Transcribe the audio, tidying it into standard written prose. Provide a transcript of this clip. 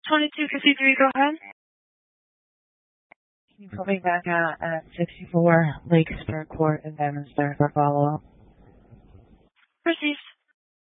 2253, go ahead. Can you put me back out at 64 Lakesburg Court in Devonster for follow-up? Proceed.